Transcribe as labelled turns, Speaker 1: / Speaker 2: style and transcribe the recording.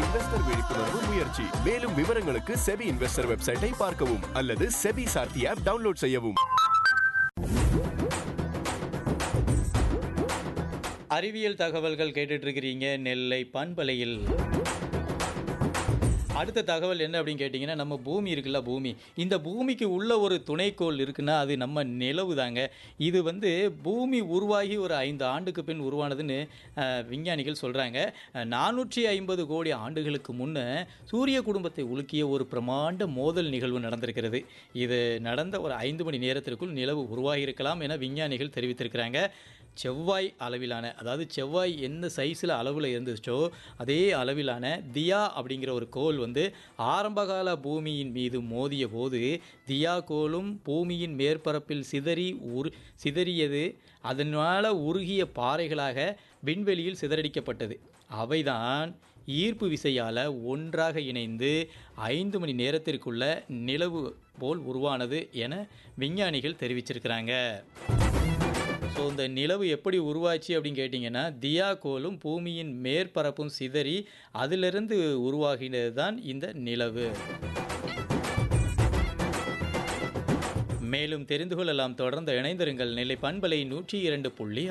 Speaker 1: Investor விழிப்புணர்வு முயற்சி. மேலும் விவரங்களுக்கு செபி இன்வெஸ்டர் வெப்சைட்டை பார்க்கவும் அல்லது செபி சார்த்தி ஆப் டவுன்லோட் செய்யவும்.
Speaker 2: அறிவியல் தகவல்கள் கேட்டுட்டு இருக்கிறீங்க நெல்லை பண்பலையில். அடுத்த தகவல் என்ன அப்படின்னு கேட்டிங்கன்னா, நம்ம பூமி இருக்குல்ல, பூமி, இந்த பூமிக்கு உள்ள ஒரு துணைக்கோள் இருக்குன்னா அது நம்ம நிலவு தாங்க. இது பூமி உருவாகி ஒரு 5 ஆண்டுக்கு பின் உருவானதுன்னு விஞ்ஞானிகள் சொல்கிறாங்க. 450 கோடி ஆண்டுகளுக்கு முன்னே சூரிய குடும்பத்தை உலுக்கிய ஒரு பிரமாண்ட மோதல் நிகழ்வு நடந்திருக்கிறது. இது நடந்த ஒரு 5 மணி நேரத்திற்குள் நிலவு உருவாகியிருக்கலாம் என விஞ்ஞானிகள் தெரிவித்திருக்கிறாங்க. செவ்வாய் அளவிலான, அதாவது செவ்வாய் எந்த சைஸில் அளவில் இருந்துச்சோ அதே அளவிலான தியா அப்படிங்கிற ஒரு கோள் ஆரம்பகால பூமியின் மீது மோதிய போது தியா கோளும் பூமியின் மேற்பரப்பில் சிதறியது. அதனால் உருகிய பாறைகளாக விண்வெளியில் சிதறடிக்கப்பட்டது. அவைதான் ஈர்ப்பு விசையால் ஒன்றாக இணைந்து 5 மணி நேரத்திற்குள்ள நிலவு போல் உருவானது என விஞ்ஞானிகள் தெரிவிச்சிருக்கிறாங்க. ஸோ இந்த நிலவு எப்படி உருவாச்சு அப்படின்னு கேட்டிங்கன்னா, தியா கோளும் பூமியின் மேற்பரப்பும் சிதறி அதிலிருந்து உருவாகினது தான் இந்த நிலவு. மேலும் தெரிந்து கொள்ளலாம். தொடர்ந்து இணைந்திருங்கள். நெல்லை பண்பலை 102.6